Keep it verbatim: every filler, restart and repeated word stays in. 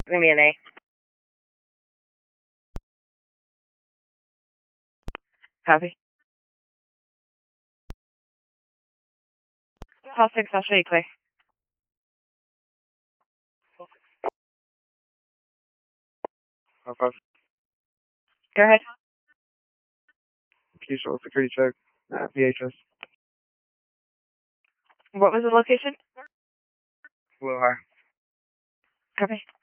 Give me an A. Copy. Call six, I'll show you clear. Okay. Go ahead. Keyshaw security check. Uh, P H S. What was the location? Blue High. Copy.